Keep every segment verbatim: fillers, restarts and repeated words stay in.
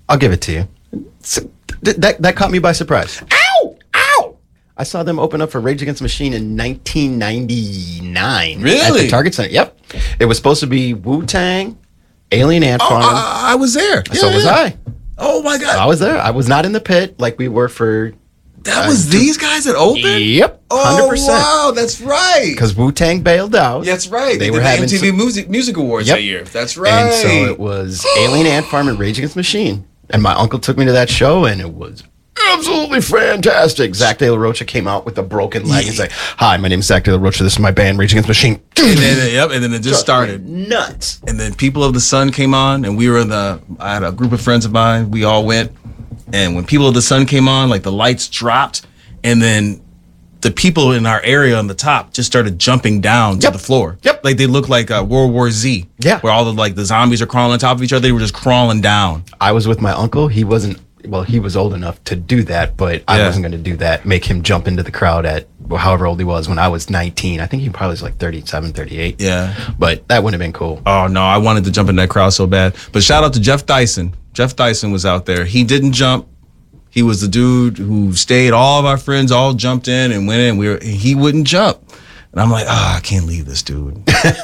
I'll give it to you. Th- that that caught me by surprise. Ow! Ow! I saw them open up for Rage Against the Machine in nineteen ninety-nine. Really? At the Target Center. Yep. It was supposed to be Wu-Tang, Alien Ant Oh, Farm. I, I was there. so Yeah, was yeah. I. Oh my God. I was there. I was not in the pit like we were for... That was these guys that opened? Yep. one hundred percent. Oh, wow. That's right. Because Wu-Tang bailed out. That's right. They They, were did the having M T V some- Music, Music Awards Yep. that year. That's right. And so it was Alien Ant Farm and Rage Against the Machine. And my uncle took me to that show, and it was absolutely fantastic. Zach De La Rocha came out with a broken leg and said, "Hi, my name is Zach De La Rocha. This is my band, Rage Against the Machine." And then, yep, and then it just started. Nuts. And then People of the Sun came on, and we were in the, I had a group of friends of mine. We all went. And when People of the Sun came on, like the lights dropped, and then the people in our area on the top just started jumping down to Yep. the floor. Yep. Like they looked like uh, World War Z. Yeah. Where all the like the zombies are crawling on top of each other. They were just crawling down. I was with my uncle. He wasn't, well, he was old enough to do that, but I Yeah. wasn't going to do that, make him jump into the crowd at well, however old he was when I was nineteen. I think he probably was like thirty-seven, thirty-eight. Yeah. But that would have been cool. Oh no, I wanted to jump in that crowd so bad. But shout out to Jeff Dyson. Jeff Dyson was out there. He didn't jump. He was the dude who stayed. All of our friends all jumped in and went in. We were, he wouldn't jump. And I'm like, oh, I can't leave this dude.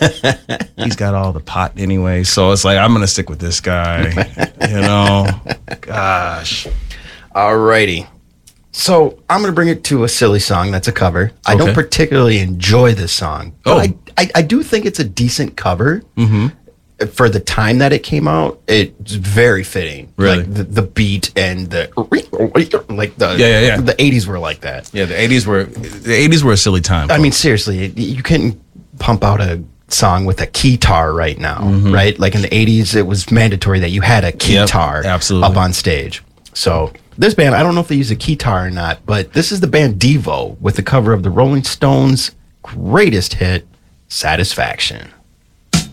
He's got all the pot anyway. So it's like, I'm going to stick with this guy. You know? Gosh. Alrighty. So I'm going to bring it to a silly song that's a cover. I don't Okay. particularly enjoy this song. But Oh. I, I, I do think it's a decent cover. Mm-hmm. For the time that it came out, it's very fitting. Really? Like the, the beat and the like the Yeah, yeah, yeah. the eighties were like that. Yeah, the eighties were the eighties were a silly time. I mean, seriously, it- you couldn't pump out a song with a keytar right now, right? Like in the eighties, it was mandatory that you had a keytar absolutely. up on stage. So this band, I don't know if they use a keytar or not, but this is the band Devo with the cover of the Rolling Stones' greatest hit, Satisfaction.